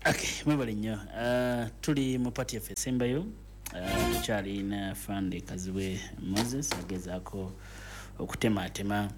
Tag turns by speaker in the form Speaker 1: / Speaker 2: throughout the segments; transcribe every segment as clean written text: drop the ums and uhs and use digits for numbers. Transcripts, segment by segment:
Speaker 1: Okay, mwebale nnyo. Tuli mu pati yaffe esembayo. Tukyali na Fande Kaziwe Moses agezaako okutematema.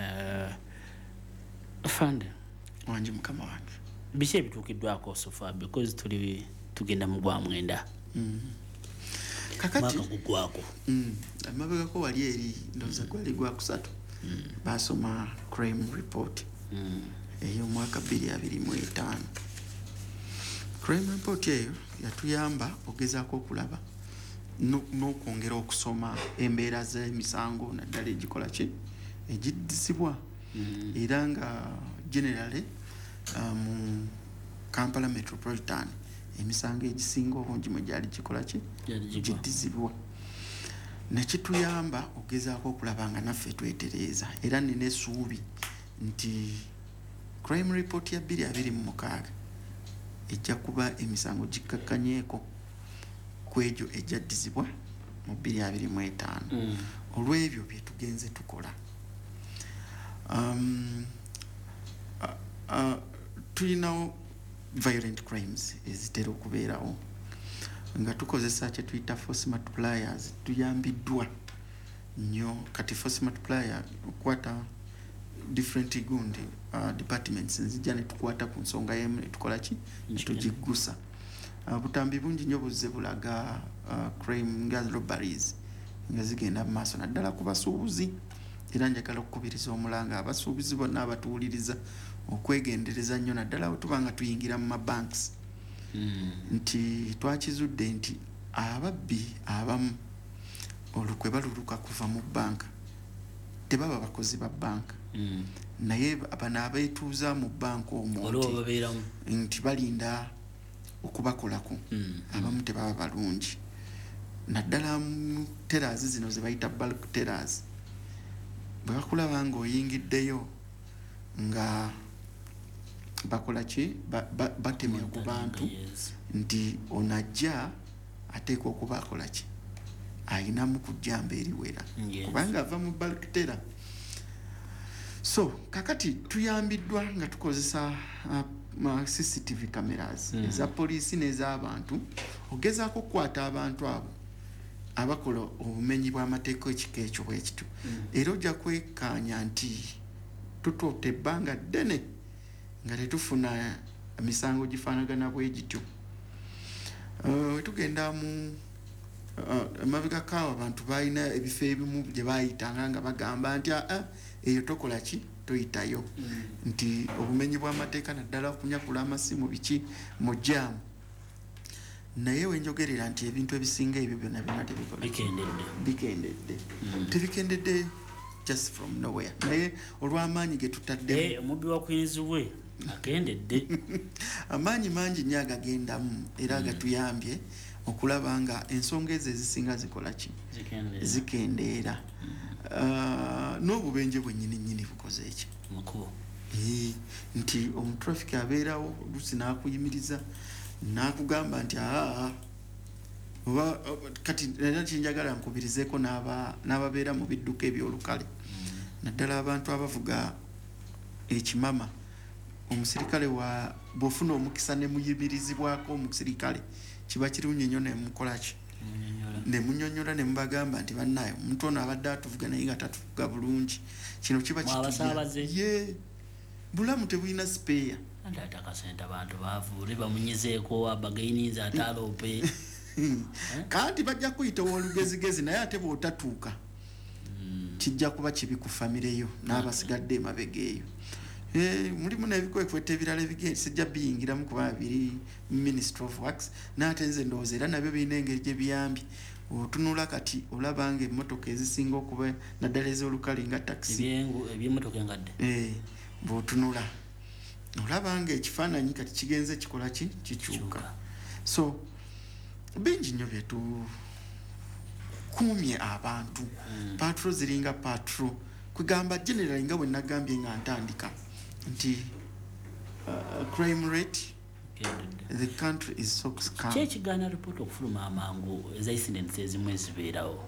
Speaker 1: Fande
Speaker 2: wangi mukama wange,
Speaker 1: biki ebituukiddwako so far because tugenda mu gwa mwenda.
Speaker 2: Kakati
Speaker 1: kugwako
Speaker 2: amabegako wali eri ndowooza gwali gwa kusatu basoma crime report ey'omwaka 2025. Crime report eyo yatuyamba ogezaako okulaba n'okwongera okusoma embeera z'emisango naddala egikola ki egiddizibwa era nga generally mu Kampala Metropolitan emisango egisinga obungi mwe gyali gikola ki giddizibwa. Nekituyamba ogezaako okulaba nga naffe twetereeza era nina essuubi nti crime report ya 2026 ejja kuba emisango gikakkanyeeko ku egyo egyaddizibwa mu 2025 olw'ebyo bye tugenze tukola. Tulinawo violent crimes ezitera okubeerawo nga tukozesa kye tuyita force multipliers. Tuyambiddwa nnyo kati force multiplier okwata different gundi departments nzija ne tukwata ku nsonga y'emu ne tukola ki netugiggusa. Butambi bungi nnyo buzze bulaga crime nga robberies nga zigenda mu maaso naddala ku basuubuzi era njagala okukubiriza omulanga abasuubuzi bonna abatuwuliriza okwegendereza nnyo naddala bwe tuba nga tuyingira mu mabanks nti twakizudde nti ababbi abamu olukwe baluluka kuva mu banka tebaba bakozi ba banka naye bano abeetuuza mu banka omwo nti balinda okubakolako abamu tebaba balungi naddala mu tellers zino ze bayita bulk tellers bwe bakulaba nga oyingiddeyo nga bakola ki batemya ku bantu nti onajja ateekwa okuba akola ki ayinamu kujjamba eriwera kubanga ava mu bulk teller. So kakati tuyambiddwa nga tukozesa CCTV cameras eza poliisi n'ez'abantu ogezaako okukwata abantu abo abakola obumenyi bw'amateeka ekika ekyo bwe kitu era ojja kwekkaanya nti tutoote ebbanga ddene nga tetufuna emisango gifaanagana bwe gityo. Tugenda mu emabega kaawo abantu balina ebifo ebimu gye baayitanga nga bagamba nti eyo tokola ki toyitayo nti obumenyi bw'amateeka naddala okunyakula amasimu biki mu jaamu. Naye wenjogerera nti ebintu ebisinga ebyo byonna byonna bikendedde tebikendedde just from nowhere naye olw'amaanyi ge tutadde
Speaker 1: omubbi wa kwinzibwe akendedde
Speaker 2: amaanyi mangi nnyo agagendamu era agatuyambye okulaba nga ensonga ezo ezisinga zikola ki zikendeera n'obubenje bwennyini nnyini bukoze eki nti omutraffic abeerawo oluusi n'akuyimiriza n'akugamba nti oba kati era kinjagala nkubirizeeko n'ababeera mu bidduka ebyolukale naddala abantu abavuga ekimama omusirikale bw'ofuna omukisa ne muyimirizibwako omusirikale kiba kirungi nnyo ne mukola ki ne munyonyola ne mubagamba nti bannaye omuntu ono abadde atuvuga naye nga tatuvuga bulungi kino kiba kitye bulamu tebulina sipeeya
Speaker 1: ndatakasente abantu bavuule bamunyizeeko abagaininza atalope
Speaker 2: kanti bajja kuyita olugezigezi naye ate bw'otatuuka kijja kuba kibi ku famireyo n'abasigadde emabega eyo. Mulimu n'ebikwekweta ebirala sijja biyingiramu kuba biri Ministry of Works n'ate nze ndowooza era nabyo birina engeri gye biyambye. Otunula kati olaba nga emmotoka ezisinga okuba naddala ez'olukale nga takisi
Speaker 1: ebyemmotoka engadde
Speaker 2: bw'otunula olaba nga ekifaananyi kati kigenze kikola ki kikyuka. So bingi nnyo byetukuumye abantu patro ziringa patro kugamba generally nga bwe nagambye nga ntandika nti crime rate the country is so scam.
Speaker 1: Kyekigaana report okufuluma amangu eza incidents ezimu ezibeerawo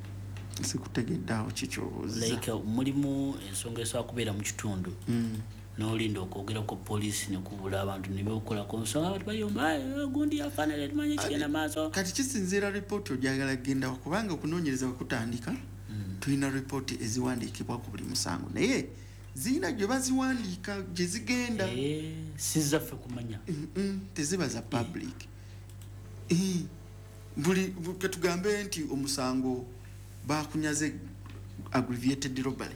Speaker 2: sikutegedde awo kikyobuuza
Speaker 1: like mulimu ensonga esobola kubeera mu kitundu n'olinda okwogera ku poliisi ne kubula abantu ne beekola konsala bayomba gundi yafaanana tumanye kigenda maaso
Speaker 2: kati kisinziira ripooti ogyagala kugenda kubanga okunoonyereza kutandika tulina ripooti eziwandiikibwa ku buli musango naye zirina gye baziwandiika gye zigenda
Speaker 1: sizaffe kumanya
Speaker 2: teziba za public buli ketugambe nti omusango bakunyaze aggravated robbery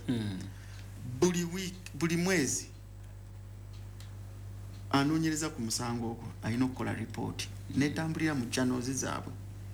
Speaker 2: buli mwezi anoonyereza ku musango ogwo alina okukola ripooti netambulira mu channels zaabwe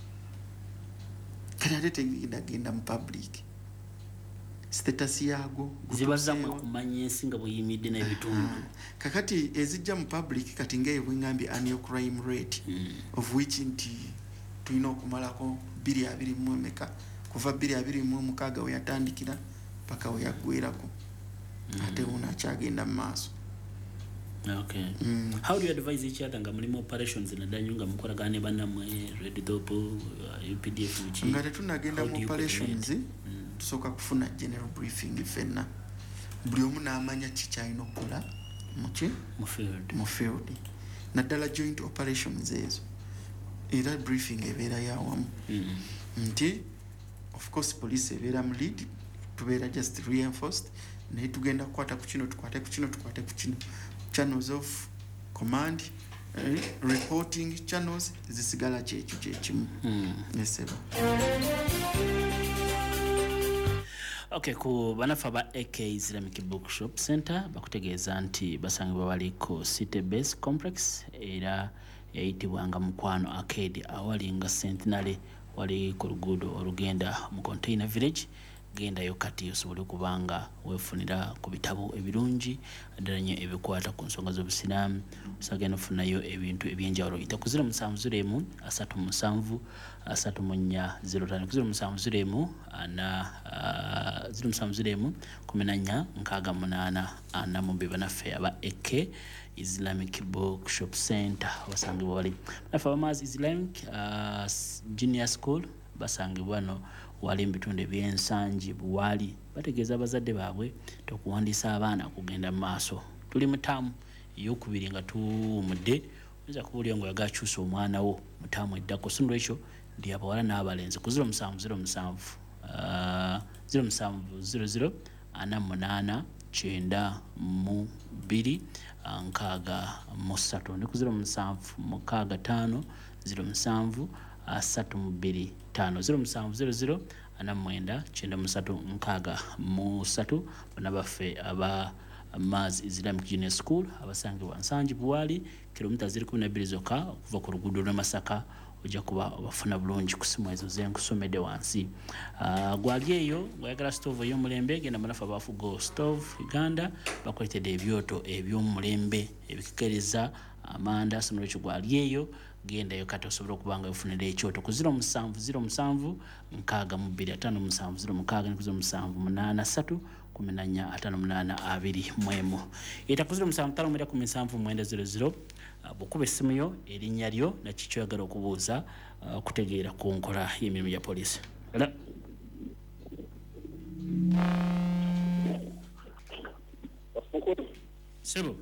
Speaker 2: kati ate tegenda mu public status yago
Speaker 1: ziba zammwe kumanya ensi nga bweyimidde n'ebitundu
Speaker 2: kakati ezijja mu public kati ngaeyo bwengambye annual crime rate of which nti tulina okumalako 2.21 meka kuva 2.26 we yatandikira paka we yaggweerako ate una akyagenda mu maaso.
Speaker 1: Okay. How do you advise each other nga mulimu operations nadanyo nga mukolagana ne bannamwe Red Dot UPDF uchi
Speaker 2: nga tetunagenda mu operations tusooka kufuna general briefing fenna buli omu n'amanya kikyalina okukola mu field naddala joint operations ezo era briefing ebeera yawamu nti of course police ebeera mu lead tubeera just reinforced naye tugenda kukwata ku kino tukwate ku kino channels of command reporting channels zisigala kyekimu neseba.
Speaker 1: Okay, ku banafa ba AK Islamic Bookshop Center bakutegeeza nti basangibwa bali ku City Base Complex era yayitibwanga Mukwano Arcade awali nga Centenary wali ku luguudo olugenda mu Container Village. Gendayo kati osobole kubanga wefunira ku bitabo ebirungi ddala nnyo ebikwata ku nsonga z'obusiraamu osagenda ofunayo ebintu ebyenjawulo ita ku 07 37 34 05 ku 07 14 68 banaffe aba AK Islamic Bookshop Center basangibwa bali nafa bamazi Islamic Junior School basangibwa no wali mbitunde byensanji buwali bategeeza abazadde baabwe tokuwandiisa abaana kugenda maaso tuli mutamu eyokubiri nga tuwumudde oyinza kubuulira ngo yagakyusa omwana wo mutamu eddako sinulwa ekyo ndi abawala n'abalenzi ku 0707 0700 48 9 2 ndi ku 07 65 07 325 0700 anamwenda 9 bana baffe aba Maz Islamic Junior School abasangibwa Nsanji Buwali kilomita 12 zokka kuva ku luguudo lwa Masaka ojja kuba obafuna bulungi ku simu ezo zenkusomedde wansi gwageyo gwayagala stove y'omulembe genda banafa bafugo stove Uganda bakoletedde ebyoto eby'omulembe ebikekereza amanda sono ekyo gwalyeyo genda yo kati osobola okubanga yofunira ekyoto ku 07 07 657 18 eta ku 07 bukube simu yo erinnya lyo na kikyo yagala okubuuza kutegeera ku nkola y'emirimu ya poliisi. Sebo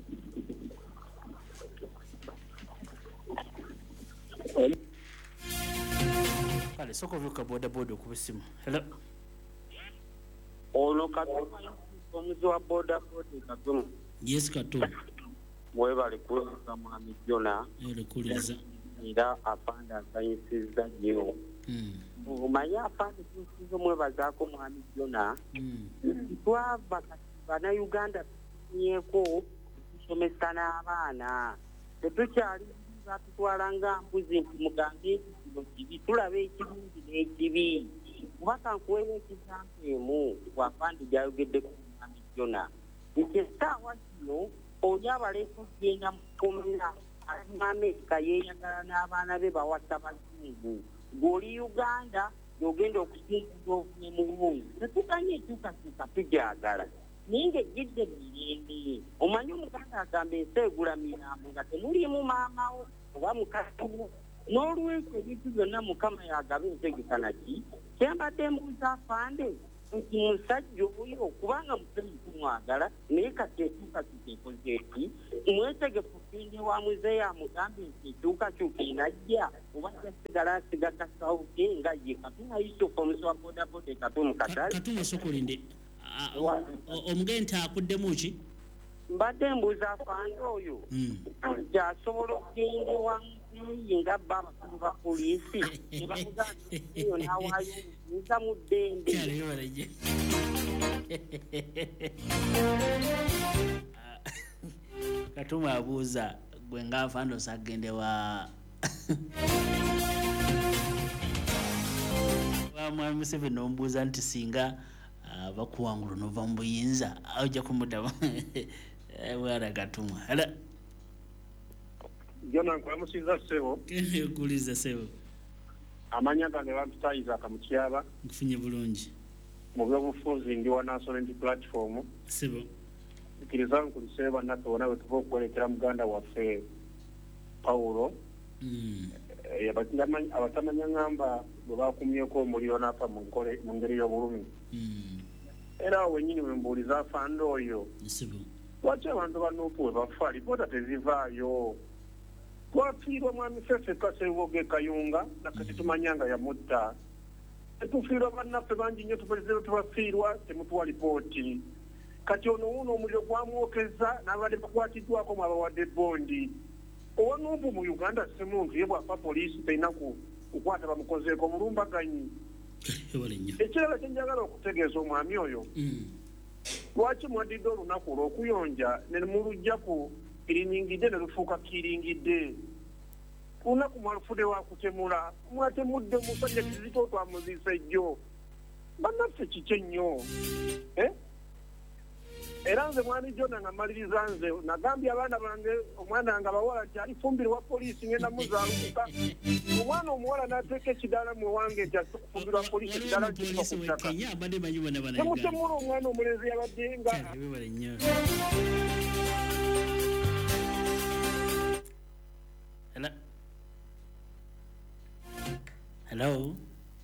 Speaker 1: kale soko vuka boda ku simu. Hello.
Speaker 3: Ono katumu omuzi wa boda katumu.
Speaker 1: Yes katumu.
Speaker 3: Mwe bali kuza mwami Jona.
Speaker 1: Ele kuliza.
Speaker 3: Ira apanda sayinsiza nnyo. Omanyi apanda sayinsiza mwe bazaako mwami Jona. Twava bana Uganda nyeko tusomesa n'abaana. Tetukyali batutwala nga mbuzi nti mugambe ekyo kibi tulabe ekirungi n'ekibi. Kubaka nkuweera ekizampeemu wapandi gyayogedde ku mwami Jona. Ekisaawa kino oli abaleeta okugenda mu komera ali mu Amerika yeeyagala n'abaana be bawasa bazungu. Ng'oli Uganda y'ogenda okusinziza ovune mu bungi. Tetukanye ekyukakyuka tugyagala. Naye ng'ejjidde mirembe. Omanyi Omuganda agamba ensi egula mirambo nga temuliimu maamawo oba mukaziwo. N'olwekyo ebintu byonna Mukama yagaba entegeka naki kyembadde mbuuza afande nti musajja oyo kubanga musemi tumwagala naye kati ekyukakyuka advocate mwetege kufindi wa mzee ya mugambi ntuka chuki najja ubanja sigala sigaka sauti ngaje katuna iso komso boda boda katuma katali
Speaker 1: katuma sokolinde omugenta akudde muki
Speaker 3: mbadde mbuza fando oyo ja sobolo kende wa yinga baba kuba polisi ebakuga yo nawayo nza mudende
Speaker 1: kale yoleje katuma abuuza gwe nga fando sagende wa mwami Museveni nombuuza nti singa bakuwangula nova mu buyinza ojja kumuddamu wala gatumwa hala
Speaker 4: Jona nkwamusiza sebo
Speaker 1: kuliza sebo
Speaker 4: amanya gange bamutayiza akamukyaba
Speaker 1: nkufunye bulungi
Speaker 4: mu byobufuzi ndi wa National Unity Platform
Speaker 1: sebo
Speaker 4: ikiriza nkuliseba natona wetuvo kwelekera muganda waffe Paulo abatamanya ngamba bwe bakumyeko omuliro n'afa mu ngeri y'obulumi era wenyini wembuuliza fando oyo lwaki abantu banuupu we bafa alipoota tezivaayo twafiirwa mwami ffeffe Kasewoge Kayunga nakati tumanyanga yamutta tetufiirwa bannaffe bangi nnyo tupulizero tubafiirwa temutuwa lipooti kati ono wuno omuliro gwamwokeza n'abadde bakwatiddwako mwabawadde bondi owanuupu mu Uganda si muntu ye bwafa poliisi terina kukwata bamukozeeko mulumbaganyi ekirala kyenjagala okutegeeza omwami oyo lwaki mwaddidde olunaku olw'okuyonja ne mulugjaku kiringidde ne lufuuka kiringidde lunaku mwalufudde wakutemula mwatemudde musajja Kizito twamuziisa ejjo bannaffe kiki ennyo era nze mwani Jona namaliriza nze nagambye abaana bange omwana nga bawala nti alifumbirwa polisi ngenda muzaalukuka omwana omuwala n'ateeka ekidaala mu wange nti asikufumbirwa polisi ekidaala kiva ku ttaka temutemula omwana omulenzi yabadde nga
Speaker 1: hello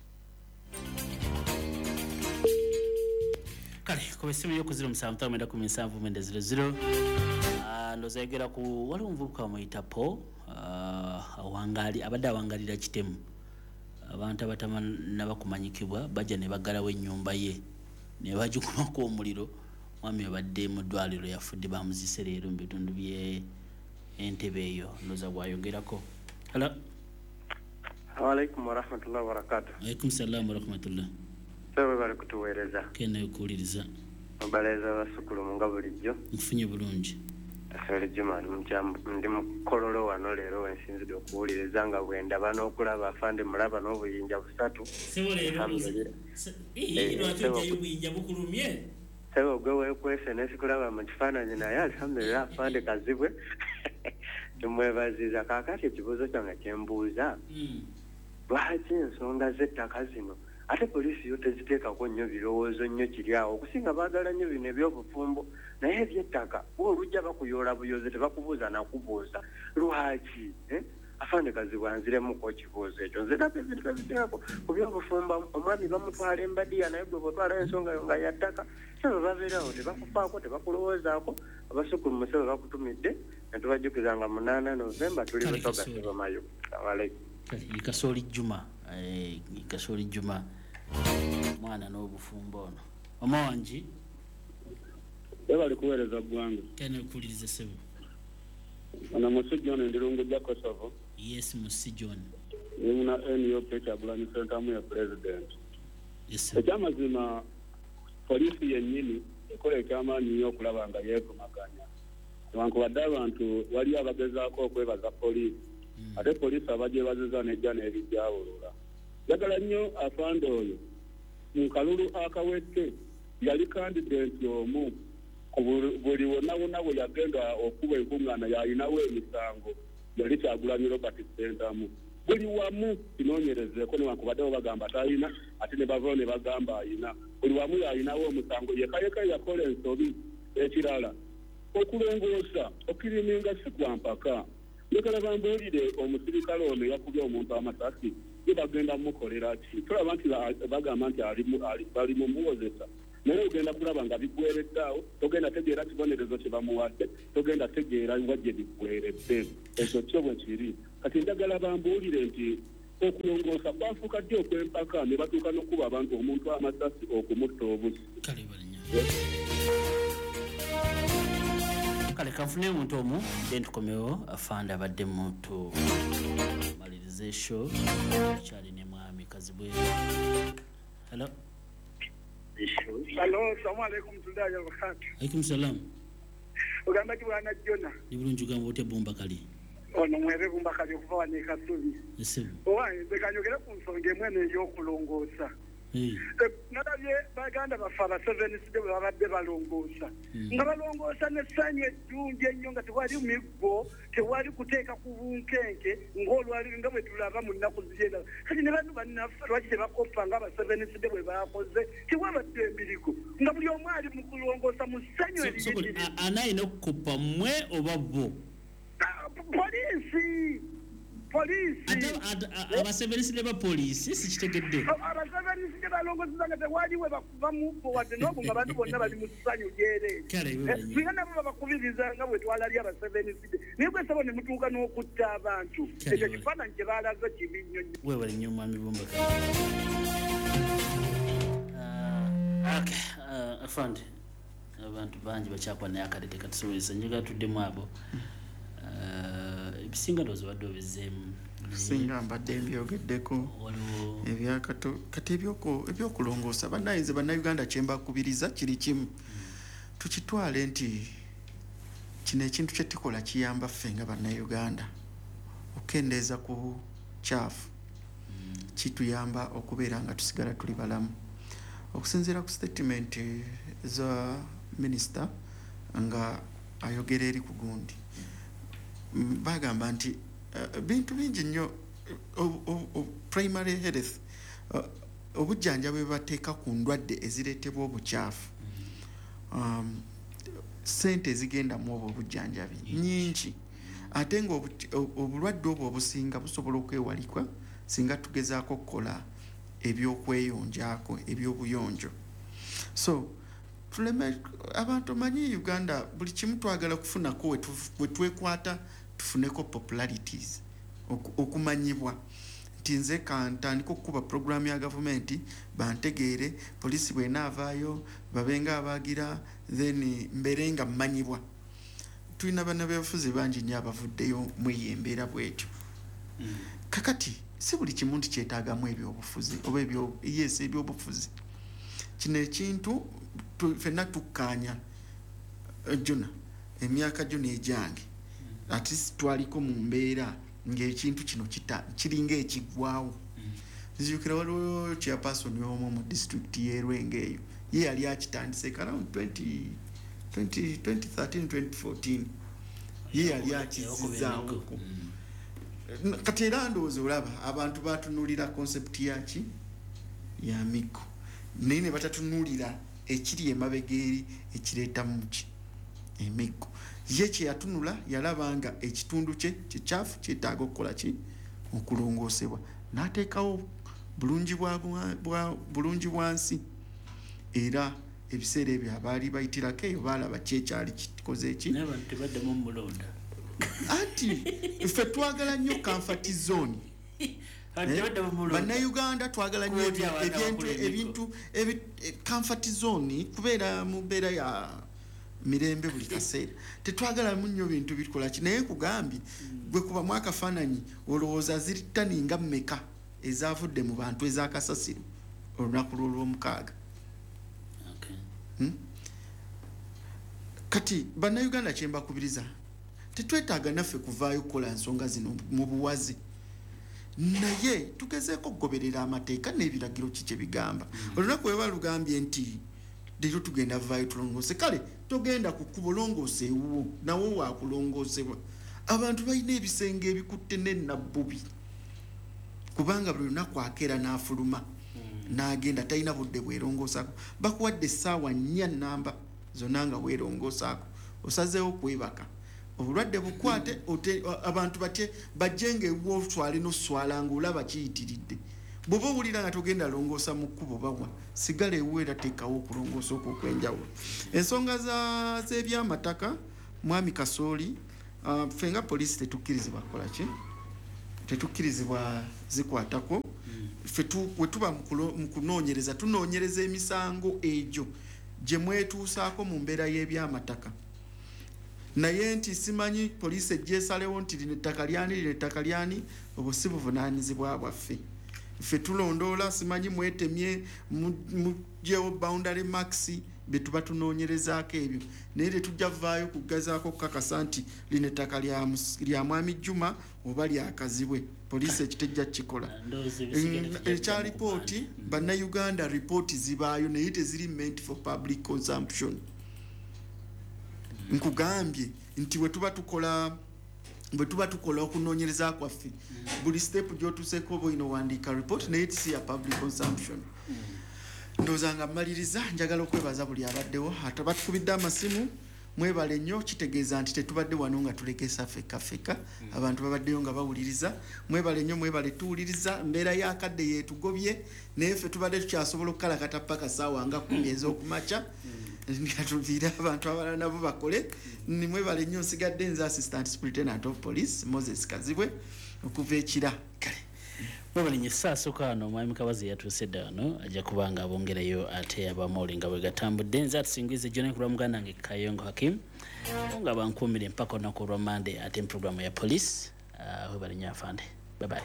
Speaker 1: kale kubesimu yo kuzira musanvu amenda ku misanvu mende 00 ndoza yegera ku wali omvubuka bamuyita po awangali abadde awangalira kitemu abantu abatamanya bakumanyikibwa bajja ne baggalawo ennyumba ye ne bagikumako omuliro mwami abadde mu ddwaliro yafudde bamuzise leero mu bitundu bye Entebbe eyo ndoza bwayogerako hala
Speaker 5: Waalaikum warahmatullahi wabarakatuh.
Speaker 1: Waalaikum salaam warahmatullah.
Speaker 5: Sewe bali kutuweereza.
Speaker 1: Kene okuwuliriza.
Speaker 5: Mbaleza basukulu mu nga bulijjo.
Speaker 1: Nfunye bulungi.
Speaker 5: Asale Juma ndi mukololo wano leero wensinzidde okuwuliriza nga bwe ndaba n'okulaba afande mulaba n'obuyinja busatu.
Speaker 1: Sewe leero lwaki obuyinja bukulumye?
Speaker 5: Sewe gwe weekwese n'esikulaba mu kifaananyi naye alhamdulillah afande kazibwe. Tumwebaziza kaakati ekibuuzo kyange kyembuuza. Lwaki ensonga z'ettaka zino ate poliisi yo teziteekako nnyo birowoozo nnyo kiri awo okusinga baagala nnyo bino ebyobufumbo naye eby'ettaka olujja bakuyoola buyoze tebakubuuza nakubuuza lwaki afande kazibwa nziremuko ekibuuzo ekyo nze nabyo ebintu babiteekako ku byobufumbo omwami bamutwala embadiya naye gwe bwotwala ensonga yo nga yattaka sebe babeerawo tebakufaako tebakulowoozaako abasukulu musebe bakutumidde netubajjukiza nga 8 Novemba tuli butoga sebamayo abalaikum
Speaker 1: Ikasoli Juma mwana n'obufumbo ono mama wangi
Speaker 6: bali kuweereza ggwanga
Speaker 1: kene okuliriza sebo
Speaker 6: ana musijjoni ndirungu ja Kosovo
Speaker 1: yes musijjoni
Speaker 6: nimuna NUP Kyagulanyi Ssentamu ya president ekyamazima polisi yennyini ekola ekyamaanyi nnyo okulaba nga yeevumaganya newankubadde abantu wali abagezaako okwebaza polisi ate polisi abagyebaziza nejja n'ebijjawulula njagala nnyo afande oyo mu kalulu akawette yali kandidenti omu buli wonna wonna bwe yagenda okuba enkuŋŋaana yalinawo emisango yali Kyagulanyi Robert Ssentamu buli wamu kinoonyerezeeko newankubadde bo bagamba talina ate ne bavao ne bagamba ayina buli wamu yalinawo omusango yekayeka yakola ensobi ekirala okulongoosa okiriminga si kwa mpaka njagala bambuulire omusirikale ono yakubye omuntu amasasi ye bagenda mukolera ki tulaba nti bagamba nti bali mumuwozesa naye ogenda kulaba nga bigwereddaawo togenda tegeera kibonerezo kye bamuwadde togenda tegeera wajje bigweredde ekyo kyo bwe kiri kati njagala bambuulire nti okulongoosa kwafuuka ddi okw'empaka ne batuuka n'okuba abantu omuntu amasasi okumutta obusi
Speaker 1: kale kanfune omuntu omu then tukomewo afande abadde muntu malirize show kyali ne mwami kazibwe hello
Speaker 7: salamu alaikum tudaye wakati
Speaker 1: alaikum salam
Speaker 7: ogamba ki bwana Jona
Speaker 1: ni bulungi gamba otya bomba kali
Speaker 7: ono mwere bomba kali okuva wane Kasubi owaye bekanyogera ku nsonga emwe ey'okulongoosa nalabye baganda bafe abasevenisi bwe babadde balongoosa nga balongoosa n'essanyu eddungi ennyo nga tewali miggo tewali kuteeka ku bunkenke ng'olwali nga bwe tulaba mu nnaku zigenda kati ne bantu bannaffe lwaki tebakoppa ng'abasevenisi bwe baakoze tewabadde embirigo nga buli omu ali mu kulongoosa mu ssanyu eriyitiri
Speaker 1: anayina okukoppa mmwe oba bo
Speaker 7: polisi
Speaker 1: abasevenisi ne bapoliisi sikitegedde
Speaker 7: abasevenisi gye balongoseza nga tewaliwe bakuva mubbo wadde n'obo nga bantu bonna bali mu ssanyu gyerere singa nabo babakubiriza nga bwe twalali abasevenisi naye bwesabo ne mutuuka n'okutta abantu ekyo kifaananyi kye baalaze kibi nnyo
Speaker 1: wewale nnyo omwami bomba afande abantu bangi bakyakwa naye akadde tekatusobozesa njagala tuddemu abo ebisinga ndowooza badde obizeemu
Speaker 2: singa mbadde mbyogeddeko ebyakato kati ebyokulongoosa bannayinza bannayuganda kyembakubiriza kiri kimu tukitwale nti kino ekintu kye tukola kiyamba ffe nga bannayuganda okendeeza ku kyafu kituyamba okubeera nga tusigala tuli balamu okusinziira ku statement za minisita nga ayogera eri ku gundi bagamba nti bintu bingi nnyo primary health obujjanjabi bwe bateeka ku ndwadde ezireetebwa obukyafu sente ezigenda mu obwo obujjanjabi nyingi ate nga obulwadde obwo obusinga busobola okwewalikwa singa tugezaako okukola ebyokweyonjaako ebyobuyonjo so tuleme abantu manyi Uganda buli kimu twagala kufunako we twekwata tufuneko popularities okumanyibwa nti nze kantandika okukuba programu ya gavumenti bantegeere polisi bwenaavaayo babenga abagira then mbeere nga mmanyibwa tulina bana byabufuzi bangi nnyo abavuddeyo mweyembeera bwetyo kakati si buli kimu nti kyetaagamu ebyobufuzi oba ebyobufuzi kino ekintu ffenna tukkaanya Jona emyaka gyo n'egyange ati twaliko mu mbeera ng'ekintu kino kiringa ekiggwawo nzijukira waliwo chairperson y'omu mu disitulikiti y'e Rwenge eyo ye yali akitandise around 2013-2014 ye yali akizizaawoko kati era ndowooza olaba abantu batunulira concept yaki ya miko naye ne batatunulira ekiri emabega eri ekireeta muki emiggo ye kye yatunula yalaba nga ekitundu kye kikyafu kyetaaga okukola ki okulongoosebwa n'ateekawo bulungi bwansi era ebiseera ebyo abaali bayitirako eyo baalaba kyekyali kikoze eki anti ffe twagala nnyo comfort zone bannayuganda twagala nnyo ebintu comfort zone kubeera mu mbeera ya mirembe buli kaseera tetwagala mu nnyo bintu bikola ki naye kugambye gwe kuba mu akafaananyi olowooza ziri ttani nga mmeka ezaavudde mu bantu ez'akasasiro olunaku lw'olwomukaaga kati bannayuganda kyembakubiriza tetwetaaga naffe kuvaayo kukola nsonga zino mu buwazi naye tugezeeko okugoberera amateeka n'ebiragiro kikye bigamba olunaku bwe balugambye nti leero tugenda vaayo tulongoose kale togenda ku kkubo longoose ewuwo nawo waakulongoosebwa abantu balina ebisenge ebikutte n'ennabbubi kubanga buli lunaku akeera n'afuluma n'agenda talina budde bwerongoosaako bakuwadde essaawa 4 namba zonna nga weerongoosaako osazeewo kwebaka obulwadde bukwate abantu batye bajjenga ewuwo otwale n'oswala ng'olaba kiyitiridde bwoba owulira nga togenda longoosa mu kkubo bawa sigala ewuwera teekawo okulongoosa okwo okwenjawulo. Ensonga z'ebyamataka mwami Kasooli ffe nga poliisi tetukkirizibwa kukola ki tetukkirizibwa zikwatako. Ffe we tuba mu kunoonyereza tunoonyereza emisango egyo gye mwetuusaako mu mbeera y'ebyamataka. Naye nti simanyi poliisi ejja esalewo nti lino ettaka lyani obwo si buvunaanyizibwa bwaffe. Ffe tulondoola simanyi mwetemye mugyewo boundary marks bye tuba tunoonyerezaako ebyo, naye tetujja vaayo kugezaako kukakasa nti lino ettaka lya mwami Juma oba lyakazibwe. Poliisi ekitejja kikola ekya ripooti bannayuganda ripooti zibaayo naye teziri meant for public consumption. Nkugambye nti bwe tuba tukola okunoonyereza kwaffe buli step gy'otuseeko oba oyina owandiika report naye tisi ya public consumption. Ndowooza nga mmaliriza njagala okwebaza buli abaddewo ate batukubidde amasimu mwebale nnyo kitegeeza nti tetubadde wano nga tulekesa feka abantu babaddeyo nga bawuliriza. Mwebale nnyo mwebale tuwuliriza mbeera y'akadde yeetugobye naye ffe tubadde tukyasobola okukalakata paka ssaawa nga 10 ez'okumakya ngatuviire abantu abalala nabo bakole. Mwebale nnyo nsigadde nze Assistant Superintendent of Police Moses Kazibwe okuva ekira kale.
Speaker 1: Mwebale ssaasooka wano omwami Kabazi yatuusedde wano ajja kuba nga abongerayo ate abamawulire nga bwe gatambudde. Nze atusingize jjona ku lwa muganda nge Kayongo Hakim nga bankuumire mpaka olunaku olwa Monday ate programu ya police. Mwebale nnyo afande. Bye bye.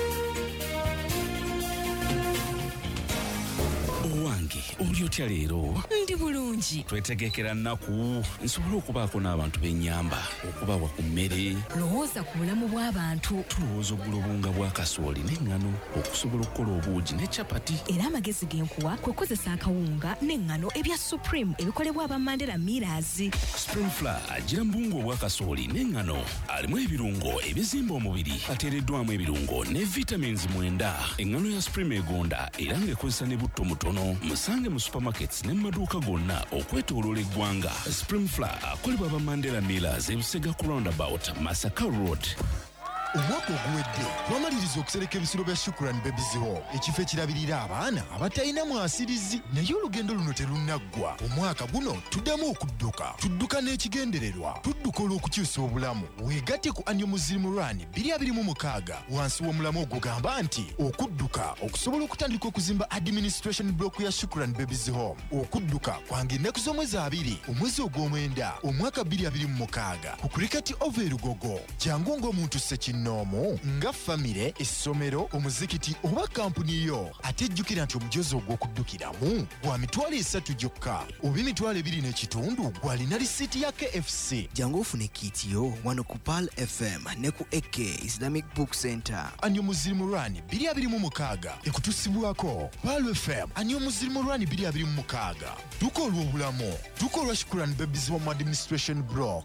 Speaker 8: Owange oli otya leero?
Speaker 9: Ndi bulungi.
Speaker 8: Twetegekera nnaku nsobola okubaako n'abantu b'ennyamba okubawa ku mmere.
Speaker 9: Lowooza ku bulamu bw'abantu.
Speaker 8: Tulowooza oggula obunga bwa kasooli n'eŋŋano okusobola okukola obuugi ne capati.
Speaker 9: Era amagezi genkuwa kwe kukozesa akawunga n'eŋŋano ebya Supreme ebikolebwa aba Mandela Millers.
Speaker 8: Spring Flour agira mu buwunga obwa kasooli n'eŋŋano alimu ebirungo ebizimba omubiri ateereddwamu ebirungo ne vitamins 9. Eŋŋano ya Supreme egonda era ng'ekozesa ne butto mutono. Musange mu supermarkets ne maduuka gonna okwetooloola eggwanga. Spring Flour akolebwa aba Mandela Millers ebusega ku roundabout Masaka Road.
Speaker 10: Omwaka oguwedde twamaliriza okusereka ebisiro bya Shukran Babies Home, ekifo ekirabirira abaana abatalina mwasirizi, naye olugendo luno terunaggwa. Omwaka guno tuddamu okudduka, tudduka n'ekigendererwa, tudduka olw'okukyusa obulamu. Weegatte ku Annual Muslim Run 2026 wansi w'omulamu ogugamba nti okudduka okusobola okutandika okuzimba administration block ya Shukran Babies Home. Okudduka kwange ennaku z'omwezi 2 omwezi ogw'omwenda omwaka 2026 ku Cricket Over Lugogo. Jangu ng'omuntu Sekino nomo nga famire essomero omuzikiti oba kampuni yo ate jjukira nti omujozi ogw'okuddukiramu gwa mitwalo 3 gyokka oba emitwalo 2 n'ekitundu gwalina lisiti ya KFC.
Speaker 11: Jangu ofune kiti yo wano ku Pal FM ne ku AK Islamic Book Center.
Speaker 10: Annual Muslim Run 2026 ekutusibwako Pal FM. Annual Muslim Run 2026 duko olw'obulamu, duko olwa Shukran Babies Home Administration Block.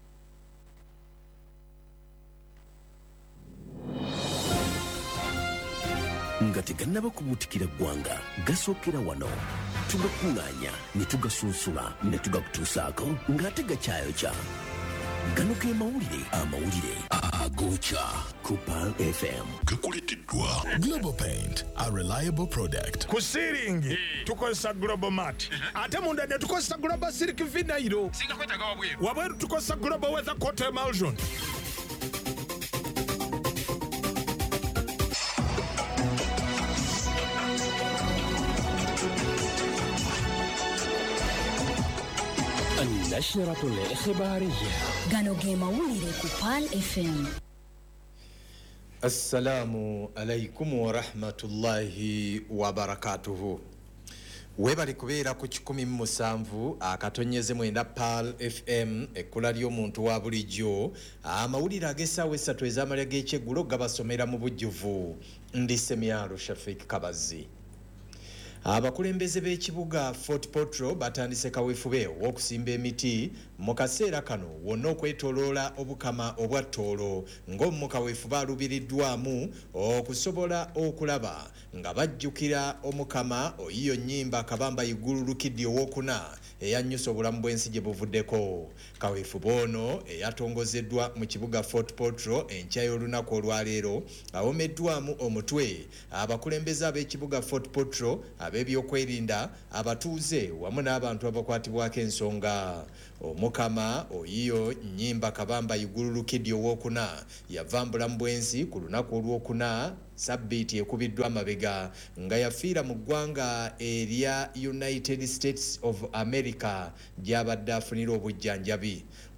Speaker 12: Nga tegannaba kubuutikira ggwanga gasookera wano tugakuŋŋaanya ne tugasunsula ne tugakutuusaako ng'ate gakyayokya. Gano ge amawulire agookya ku Pal FM.
Speaker 10: Gakuleeteddwa Global Paint, a reliable product.
Speaker 13: Ku ceiling tukozesa Global Mat, ate munda ne tukozesa Global Silk Vinyl. Singa kwetaga wabweru tukozesa Global Weather Coat Emulsion.
Speaker 12: النشرة الإخبارية.
Speaker 9: Gano ge mawulire ku Pal FM.
Speaker 14: Assalamu alaikum wa rahmatullahi wa barakatuhu. Webali kubeera ku 17 akatonyeze mwenda Pal FM ekkula ly'omuntu wa bulijjo. Amawulire ag'essaawa 3 ez'amalya g'ekyeggulo gabasomera mu bujjuvu. Ndi Semyalo Shafik Kabazi. Abakulembeze b'ekibuga Fort Portal batandise kaweefube w'okusimba emiti mu kaseera kano wonna okwetooloola obukama obwa Toolo ng'omu kaweefube alubiriddwamu okusobola okulaba nga bajjukira omukama Oyiyo Nnyimba Kabamba Igulu Lukiddi owookuna eyannyusa obulamu bw'ensi gye buvuddeko. Kaweefube ono eyatongozeddwa mu kibuga Fort Portal enkya y'olunaku olwaleero awomeddwamu omutwe abakulembeze ab'ekibuga Fort Portal, ab'ebyokwerinda, abatuuze wamu n'abantu abakwatibwako ensonga. Omukama Oyiyo Nnyimba Kabamba Igululu Kidyo owookuna yava mu bulamu bw'ensi ku lunaku olwokuna sabbiiti ekubiddwa amabega nga yafiira mu ggwanga erya United States of America gy'abadde afunira obujjanjabi.